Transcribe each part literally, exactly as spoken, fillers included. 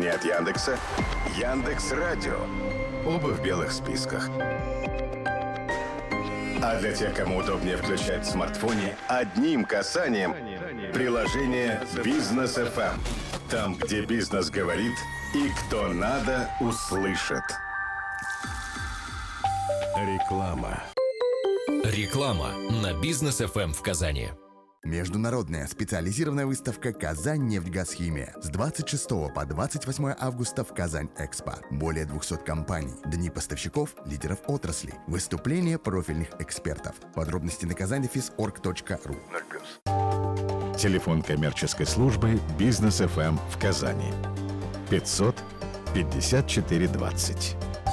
приложение от Яндекса «Яндекс.Радио». Оба в белых списках. А для тех, кому удобнее включать в смартфоне, одним касанием приложение «Бизнес эф эм». Там, где бизнес говорит и кто надо, услышит. Реклама. Реклама на Бизнес эф эм в Казани. Международная специализированная выставка «Казань-Нефтьгазхимия» с двадцать шестого по двадцать восьмое августа в Казань-Экспо. Более двухсот компаний, дни поставщиков, лидеров отрасли, выступления профильных экспертов. Подробности на казань-дефис точка орг точка ру. Телефон коммерческой службы «Бизнес эф эм» в Казани. пятьсот пятьдесят четыре двадцать.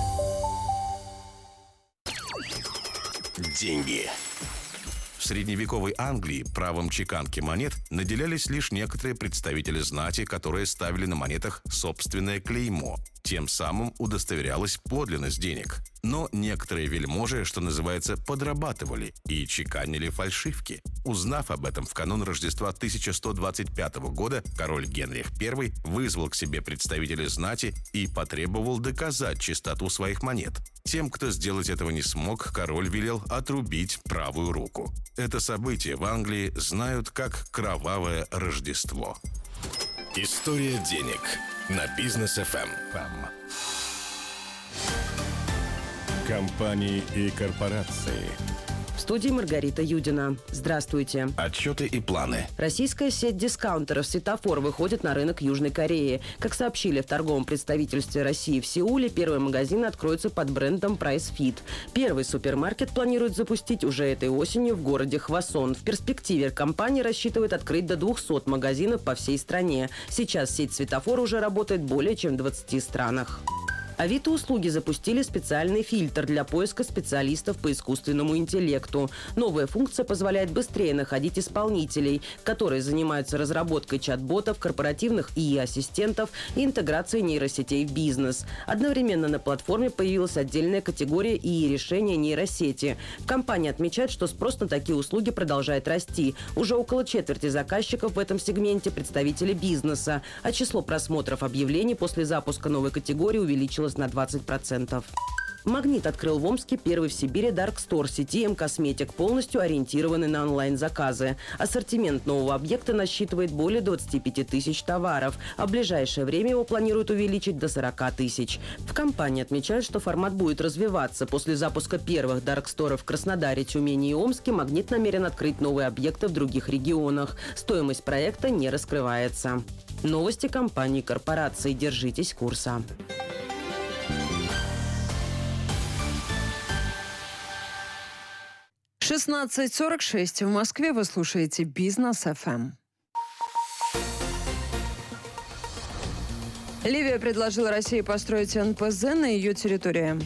Деньги. В средневековой Англии правом чеканки монет наделялись лишь некоторые представители знати, которые ставили на монетах собственное клеймо. Тем самым удостоверялась подлинность денег. Но некоторые вельможи, что называется, подрабатывали и чеканили фальшивки. Узнав об этом в канун Рождества тысяча сто двадцать пятого года, король Генрих Первый вызвал к себе представителей знати и потребовал доказать чистоту своих монет. Тем, кто сделать этого не смог, король велел отрубить правую руку. Это событие в Англии знают как «Кровавое Рождество». История денег на Бизнес эф эм. Компании и корпорации. В студии Маргарита Юдина. Здравствуйте. Отчеты и планы. Российская сеть дискаунтеров «Светофор» выходит на рынок Южной Кореи. Как сообщили в торговом представительстве России в Сеуле, первый магазин откроется под брендом PriceFit. Первый супермаркет планируют запустить уже этой осенью в городе Хвасон. В перспективе компания рассчитывает открыть до двухсот магазинов по всей стране. Сейчас сеть «Светофор» уже работает более чем в двадцати странах. Авито-услуги запустили специальный фильтр для поиска специалистов по искусственному интеллекту. Новая функция позволяет быстрее находить исполнителей, которые занимаются разработкой чат-ботов, корпоративных и и-ассистентов и интеграцией нейросетей в бизнес. Одновременно на платформе появилась отдельная категория и и-решения нейросети. Компания отмечает, что спрос на такие услуги продолжает расти. Уже около четверти заказчиков в этом сегменте представители бизнеса, а число просмотров объявлений после запуска новой категории увеличилось на двадцать процентов. «Магнит» открыл в Омске первый в Сибири дарк-стор сети «М-Косметик», полностью ориентированный на онлайн-заказы. Ассортимент нового объекта насчитывает более двадцати пяти тысяч товаров, а в ближайшее время его планируют увеличить до сорока тысяч. В компании отмечают, что формат будет развиваться. После запуска первых дарк-сторов в Краснодаре, Тюмени и Омске «Магнит» намерен открыть новые объекты в других регионах. Стоимость проекта не раскрывается. Новости компании и корпораций. Держитесь курса. шестнадцать сорок шесть в Москве. Вы слушаете Бизнес эф эм. Ливия предложила России построить эн пэ зэ на ее территории.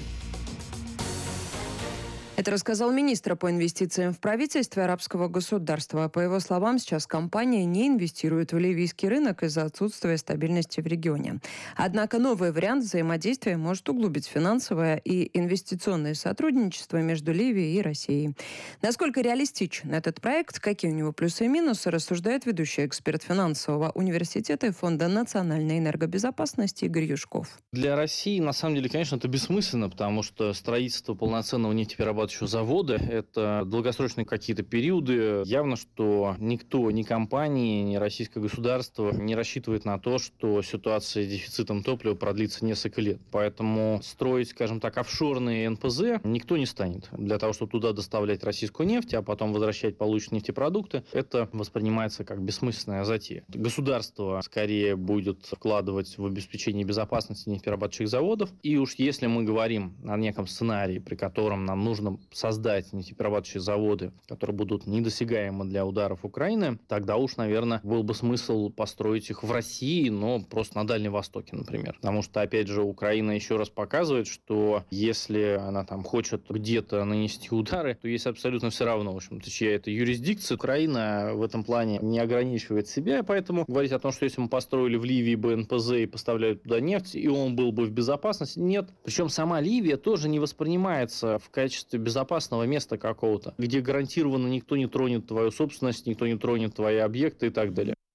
Это рассказал министр по инвестициям в правительстве арабского государства. По его словам, сейчас компания не инвестирует в ливийский рынок из-за отсутствия стабильности в регионе. Однако новый вариант взаимодействия может углубить финансовое и инвестиционное сотрудничество между Ливией и Россией. Насколько реалистичен этот проект, какие у него плюсы и минусы, рассуждает ведущий эксперт финансового университета и Фонда национальной энергобезопасности Игорь Юшков. Для России, на самом деле, конечно, это бессмысленно, потому что строительство полноценного нефтеперерабатывающего завода – это долгосрочные какие-то периоды. Явно, что никто, ни компании, ни российское государство не рассчитывает на то, что ситуация с дефицитом топлива продлится несколько лет. Поэтому строить, скажем так, офшорные эн пэ зэ никто не станет. Для того, чтобы туда доставлять российскую нефть, а потом возвращать полученные нефтепродукты, это воспринимается как бессмысленная затея. Государство скорее будет вкладывать в обеспечение безопасности нефтеперерабатывающих заводов. И уж если мы говорим о неком сценарии, при котором нам нужно создать нефтеперерабатывающие заводы, которые будут недосягаемы для ударов Украины, тогда уж, наверное, был бы смысл построить их в России, но просто на Дальнем Востоке, например. Потому что, опять же, Украина еще раз показывает, что если она там хочет где-то нанести удары, то есть абсолютно все равно, в общем-то, чья это юрисдикция. Украина в этом плане не ограничивает себя, поэтому говорить о том, что если мы построили в Ливии бы эн пэ зэ и поставляли туда нефть, и он был бы в безопасности, нет. Причем сама Ливия тоже не воспринимается в качестве безопасного места какого-то, где гарантированно никто не тронет твою собственность, никто не тронет твои объекты и так далее.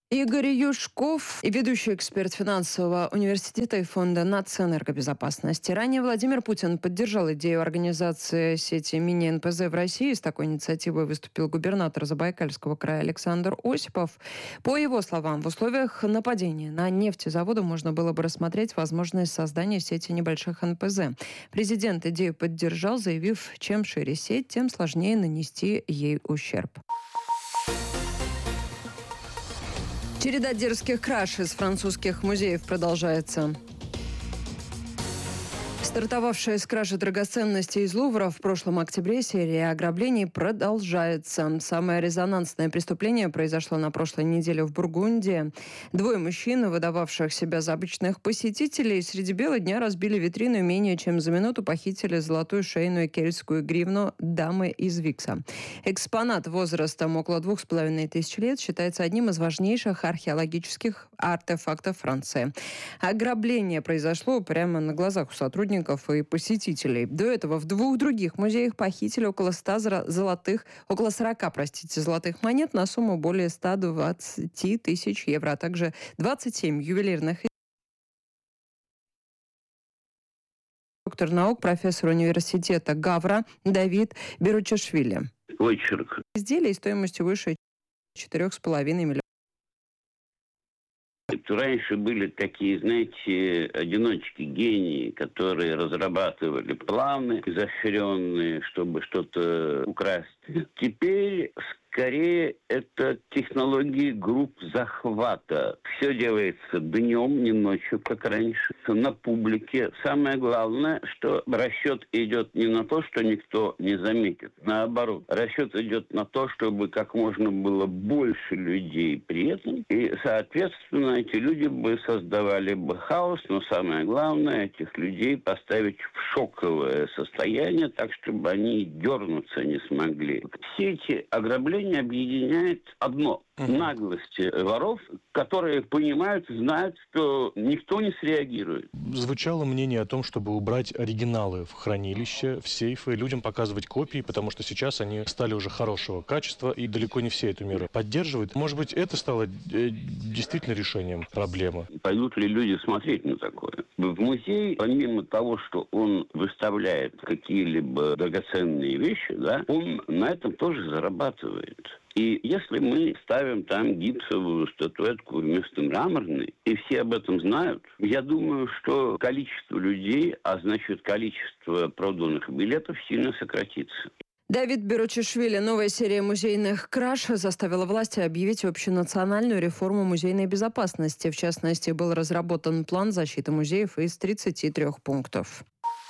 Игорь Юшков, ведущий эксперт финансового университета и фонда нацэнергобезопасности. Ранее Владимир Путин поддержал идею организации сети мини-эн пэ зэ в России. С такой инициативой выступил губернатор Забайкальского края Александр Осипов. По его словам, в условиях нападения на нефтезаводы можно было бы рассмотреть возможность создания сети небольших эн пэ зэ. Президент идею поддержал, заявив, чем шире сеть, тем сложнее нанести ей ущерб. Череда дерзких краж из французских музеев продолжается. Стартовавшая с кражи драгоценностей из Лувра в прошлом октябре серия ограблений продолжается. Самое резонансное преступление произошло на прошлой неделе в Бургундии. Двое мужчин, выдававших себя за обычных посетителей, среди бела дня разбили витрину и менее чем за минуту похитили золотую шейную кельтскую гривну дамы из Викса. Экспонат возрастом около двух с половиной тысяч лет считается одним из важнейших археологических артефактов Франции. Ограбление произошло прямо на глазах у сотрудников и посетителей. До этого в двух других музеях похитили около ста золотых, около сорока, простите, золотых монет на сумму более ста двадцати тысяч евро, а также двадцать семь ювелирных доктор наук, профессор университета Гавра Давид Беручашвили. Очерк. Изделий стоимостью выше четырех с половиной миллионов. Раньше были такие, знаете, одиночки, гении, которые разрабатывали планы изощренные, чтобы что-то украсть. Теперь скорее это технологии групп захвата. Все делается днем, не ночью, как раньше, на публике. Самое главное, что расчет идет не на то, что никто не заметит. Наоборот, расчет идет на то, чтобы как можно было больше людей при этом. И, соответственно, эти люди бы создавали бы хаос, но самое главное, этих людей поставить в шоковое состояние, так, чтобы они дернуться не смогли. Все эти ограбления объединяет одно – наглость воров, которые понимают, знают, что никто не среагирует. Звучало мнение о том, чтобы убрать оригиналы в хранилище, в сейфы, людям показывать копии, потому что сейчас они стали уже хорошего качества, и далеко не все эту меру поддерживают. Может быть, это стало действительно решением проблемы? Пойдут ли люди смотреть на такое? В музей, помимо того, что он выставляет какие-либо драгоценные вещи, да, он на этом тоже зарабатывает. И если мы ставим там гипсовую статуэтку вместо мраморной, и все об этом знают, я думаю, что количество людей, а значит количество проданных билетов сильно сократится. Давид Беручашвили. Новая серия музейных краж заставила власти объявить общенациональную реформу музейной безопасности. В частности, был разработан план защиты музеев из тридцати трёх пунктов.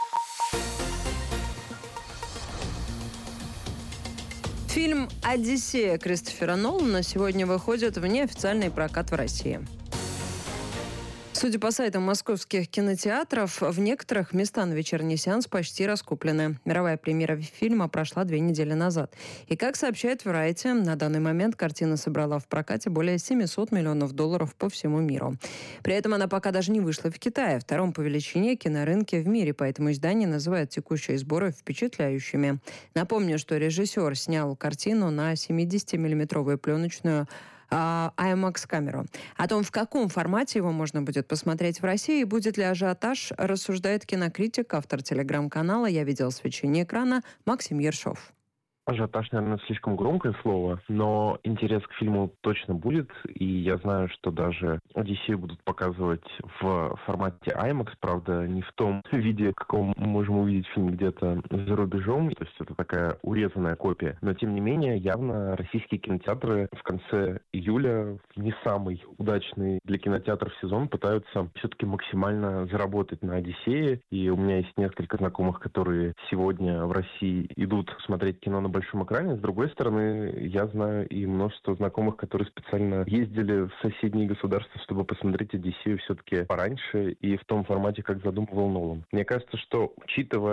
Фильм «Одиссея» Кристофера Нолана сегодня выходит в неофициальный прокат в России. Судя по сайтам московских кинотеатров, в некоторых места на вечерний сеанс почти раскуплены. Мировая премьера фильма прошла две недели назад. И, как сообщает Variety, на данный момент картина собрала в прокате более семисот миллионов долларов по всему миру. При этом она пока даже не вышла в Китае, втором по величине кинорынке в мире, поэтому издание называет текущие сборы впечатляющими. Напомню, что режиссер снял картину на семидесятимиллиметровую пленочную IMAX-камеру. О том, в каком формате его можно будет посмотреть в России и будет ли ажиотаж, рассуждает кинокритик, автор телеграм-канала «Я видел свечение экрана» Максим Ершов. Ажиотаж, наверное, слишком громкое слово, но интерес к фильму точно будет, и я знаю, что даже «Одиссею» будут показывать в формате IMAX, правда, не в том виде, в каком мы можем увидеть фильм где-то за рубежом, то есть это такая урезанная копия. Но, тем не менее, явно российские кинотеатры в конце июля, в не самый удачный для кинотеатров сезон, пытаются все-таки максимально заработать на «Одиссее», и у меня есть несколько знакомых, которые сегодня в России идут смотреть кино на большом экране. С другой стороны, я знаю и множество знакомых, которые специально ездили в соседние государства, чтобы посмотреть «Одиссею» все-таки пораньше и в том формате, как задумывал Нолан. Мне кажется, что, учитывая